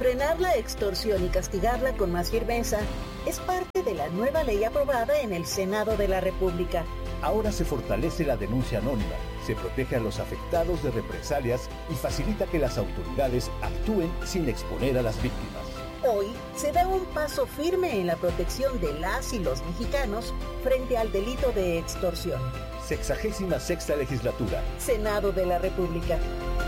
Frenar la extorsión y castigarla con más firmeza es parte de la nueva ley aprobada en el Senado de la República. Ahora se fortalece la denuncia anónima, se protege a los afectados de represalias y facilita que las autoridades actúen sin exponer a las víctimas. Hoy se da un paso firme en la protección de las y los mexicanos frente al delito de extorsión. 66ª legislatura. Senado de la República.